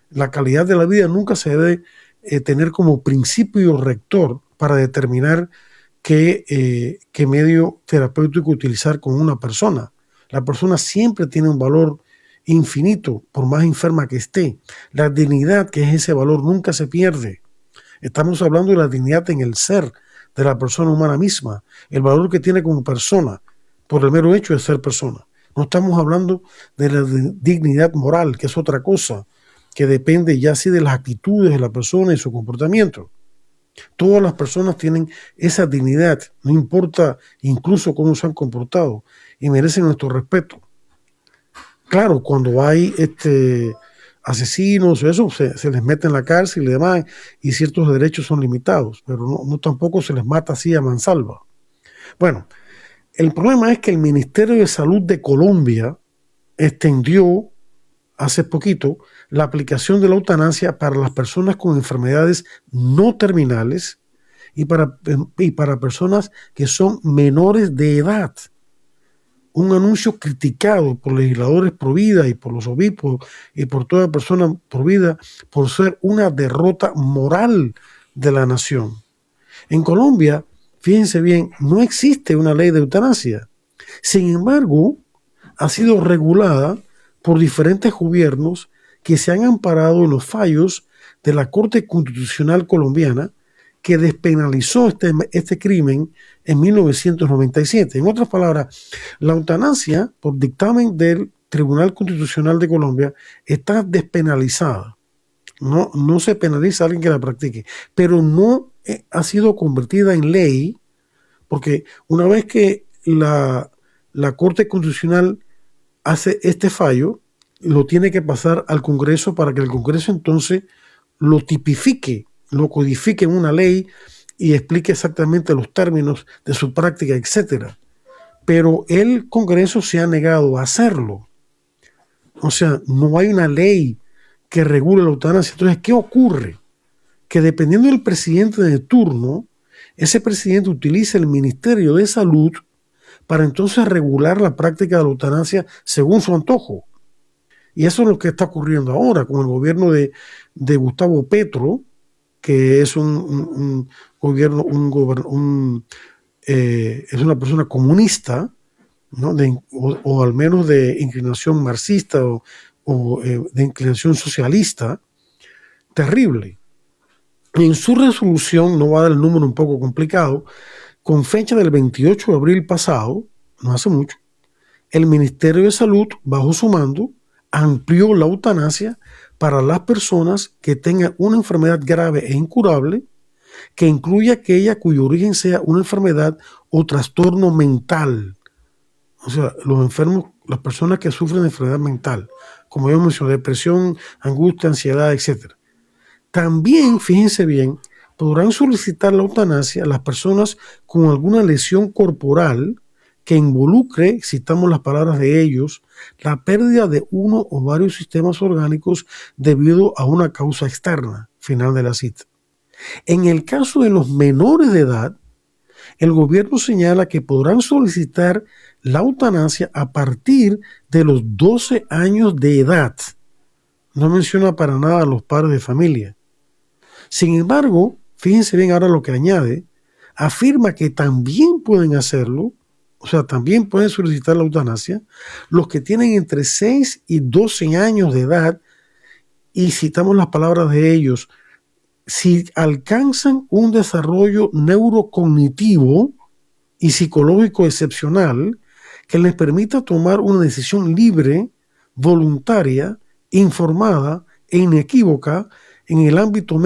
La calidad de la vida nunca se debe tener como principio rector para determinar qué medio terapéutico utilizar con una persona. La persona siempre tiene un valor infinito, por más enferma que esté. La dignidad, que es ese valor, nunca se pierde. Estamos hablando de la dignidad en el ser de la persona humana misma, el valor que tiene como persona por el mero hecho de ser persona. No estamos hablando de la dignidad moral, que es otra cosa, que depende ya sí de las actitudes de la persona y su comportamiento. Todas las personas tienen esa dignidad, no importa incluso cómo se han comportado, y merecen nuestro respeto. Claro, cuando hay asesinos, eso se les mete en la cárcel y demás, y ciertos derechos son limitados, pero no tampoco se les mata así a mansalva. Bueno, el problema es que el Ministerio de Salud de Colombia extendió hace poquito la aplicación de la eutanasia para las personas con enfermedades no terminales y para personas que son menores de edad. Un anuncio criticado por legisladores pro vida y por los obispos y por toda persona pro vida por ser una derrota moral de la nación. En Colombia, fíjense bien, no existe una ley de eutanasia. Sin embargo, ha sido regulada por diferentes gobiernos que se han amparado en los fallos de la Corte Constitucional colombiana, que despenalizó este crimen en 1997. En otras palabras, la eutanasia, por dictamen del Tribunal Constitucional de Colombia, está despenalizada. No se penaliza a alguien que la practique, pero no ha sido convertida en ley, porque una vez que la Corte Constitucional hace este fallo, lo tiene que pasar al Congreso para que el Congreso entonces lo tipifique, lo codifique en una ley y explique exactamente los términos de su práctica, etcétera. Pero el Congreso se ha negado a hacerlo. O sea, no hay una ley que regule la eutanasia. Entonces, ¿qué ocurre? Que dependiendo del presidente de turno, ese presidente utiliza el Ministerio de Salud para entonces regular la práctica de la eutanasia según su antojo. Y eso es lo que está ocurriendo ahora con el gobierno de Gustavo Petro, que es es una persona comunista, ¿no? O al menos de inclinación marxista o de inclinación socialista, terrible. En su resolución, no va a dar el número un poco complicado, con fecha del 28 de abril pasado, no hace mucho, el Ministerio de Salud, bajo su mando, amplió la eutanasia para las personas que tengan una enfermedad grave e incurable, que incluya aquella cuyo origen sea una enfermedad o trastorno mental. O sea, los enfermos, las personas que sufren de enfermedad mental, como yo mencioné, depresión, angustia, ansiedad, etc. También, fíjense bien, podrán solicitar la eutanasia las personas con alguna lesión corporal que involucre, citamos las palabras de ellos, la pérdida de uno o varios sistemas orgánicos debido a una causa externa. Final de la cita. En el caso de los menores de edad, el gobierno señala que podrán solicitar la eutanasia a partir de los 12 años de edad. No menciona para nada a los padres de familia. Sin embargo, fíjense bien ahora lo que añade, afirma que también pueden hacerlo, o sea, también pueden solicitar la eutanasia los que tienen entre 6 y 12 años de edad, y citamos las palabras de ellos, si alcanzan un desarrollo neurocognitivo y psicológico excepcional que les permita tomar una decisión libre, voluntaria, informada e inequívoca en el ámbito